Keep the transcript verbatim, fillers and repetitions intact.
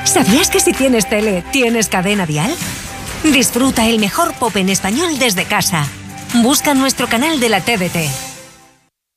¿Sabías que si tienes tele, tienes Cadena Dial? Disfruta el mejor pop en español desde casa. Busca nuestro canal de la T D T.